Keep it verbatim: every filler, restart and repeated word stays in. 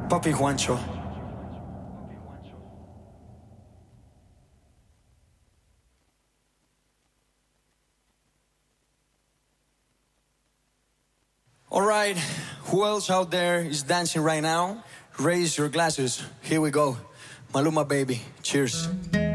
Papi Juancho. All right, who else out there is dancing right now? Raise your glasses. Here we go. Maluma, baby. Cheers.